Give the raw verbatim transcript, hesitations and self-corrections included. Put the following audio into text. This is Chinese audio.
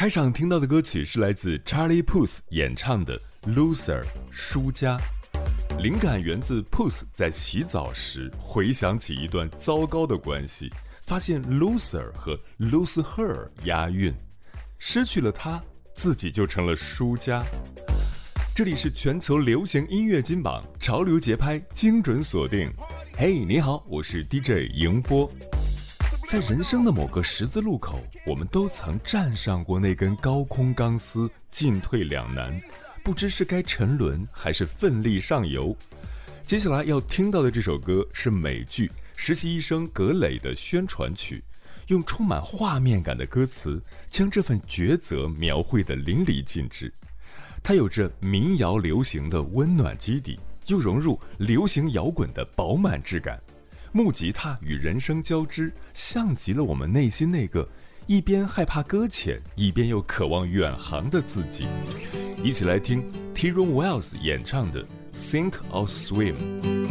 开场听到的歌曲是来自 Charlie Puth 演唱的 Loser 输家，灵感源自 Puth 在洗澡时回想起一段糟糕的关系，发现 Loser 和 Lose Her 押韵，失去了他，自己就成了输家。这里是全球流行音乐金榜，潮流节拍精准锁定。嘿、hey, 你好，我是 D J 迎波。在人生的某个十字路口，我们都曾站上过那根高空钢丝，进退两难，不知是该沉沦还是奋力上游。接下来要听到的这首歌是美剧《实习医生格雷》的宣传曲，用充满画面感的歌词将这份抉择描绘得淋漓尽致。它有着民谣流行的温暖基底，又融入流行摇滚的饱满质感。木吉他与人声交织，像极了我们内心那个一边害怕搁浅，一边又渴望远航的自己。一起来听 Tyrone Wells 演唱的 Sink or Swim。